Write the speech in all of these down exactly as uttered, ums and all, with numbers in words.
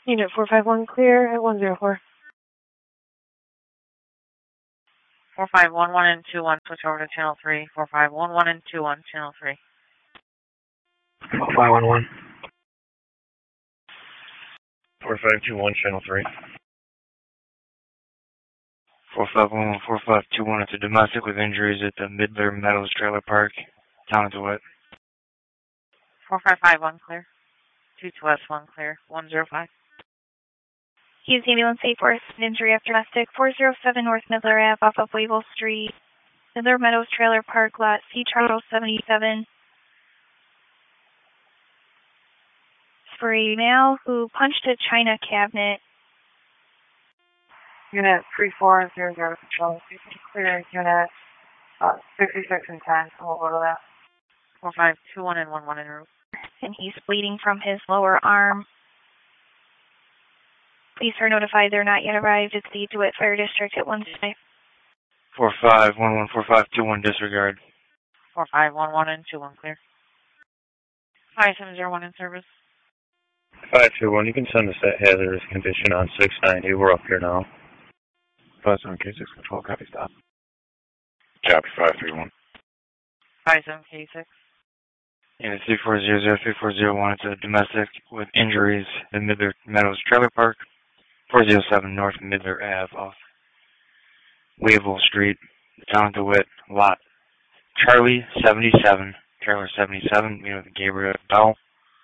Unit four five one clear at one zero four. four five one one and two one, switch over to channel three. four five one one and two one, channel three. four five one one. four five two one, channel three. four five one one, four five two one, it's a domestic with injuries at the Midler Meadows Trailer Park, town of DeWitt. four five five one clear. two two S one clear, one zero five. Hughes Ambulance eight four, injury after domestic, four zero seven North Midler Avenue off of Wavell Street, Midler Meadows Trailer Park, lot C Charles seventy-seven. For a male who punched a china cabinet. Unit three four zero zero control. Clear unit uh, sixty-six and ten. We'll go to that. four five two one and one one en route. And he's bleeding from his lower arm. Police are notified they're not yet arrived at the DeWitt Fire District at one five. four five one one, four five two one, disregard. four five one one and two one clear. five seven zero one in service. five two one, you can send us that hazardous condition on six ninety. We're up here now. five seven K six control, copy stop. Copy five three one. five seven K six. Unit three four zero zero three four zero one, it's a domestic with injuries at Midler Meadows Trailer Park, four zero seven North Midler Avenue off Wavell Street, town of DeWitt, lot Charlie seventy-seven, trailer seventy-seven, meeting with Gabriel Bell.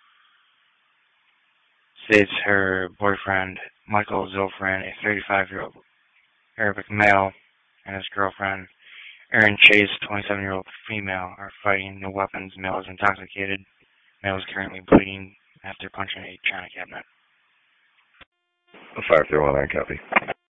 States her boyfriend, Michael Zofran, a thirty-five-year-old Arabic male, and his girlfriend, Erin Chase, twenty-seven-year-old female, are fighting. No weapons. Male is intoxicated. Male is currently bleeding after punching a china cabinet. five three one, I copy.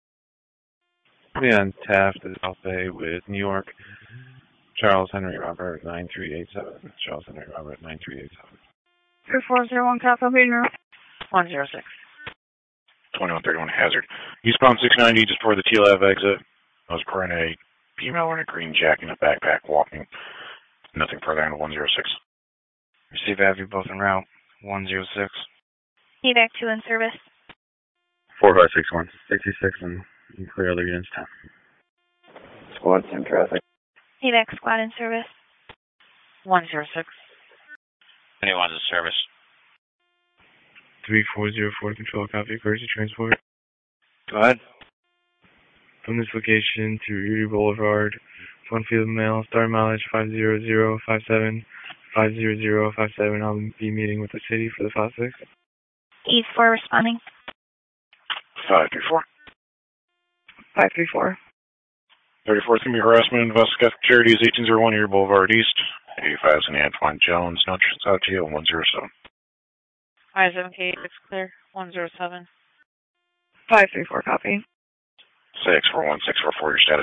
Leon Taft is South Bay with New York. Charles Henry Robert, nine three eight seven. Charles Henry Robert, nine three eight seven. two four zero one, copy, one zero six. twenty-one thirty-one hazard. Eastbound six ninety, just before the T L A V exit. I was reporting a female in a green jacket and a backpack walking. Nothing further than one zero six. Receive Avenue, both en route. one zero six. Evac two in service. four five six one, sixty-six, and you clear other units ten. Squad ten traffic. Evac squad in service. one zero six. Anyone's in service. three four zero four, control, copy, emergency transport. Go ahead. From this location to Erie Boulevard, one field mail, star mileage five zero zero five seven, five zero zero five seven. I'll be meeting with the city for the five six. East four responding. five three four. five three four. thirty-fourth can be harassment and investigation. Charity is eighteen oh one Erie Boulevard East. eighty-five is in Antoine Jones. No trips out to you, one zero seven. five seven K six clear, one zero seven. five three four, copy. six four one six four four, your status.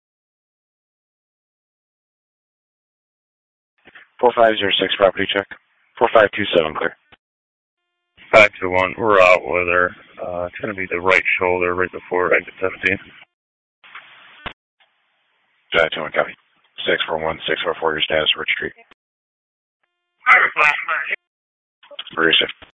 four five zero six, property check. four five two seven, clear. five two one, we're out with her. Uh, it's going to be the right shoulder right before exit seventeen. five two one, copy. six four one six four four, your status, Rich Street. Very safe.